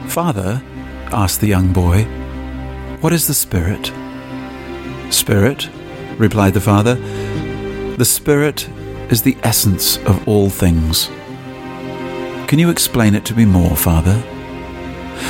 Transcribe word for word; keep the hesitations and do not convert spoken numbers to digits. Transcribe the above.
"Father," asked the young boy, "what is the Spirit?" "Spirit," replied the father, "the Spirit is the essence of all things." "Can you explain it to me more, Father?"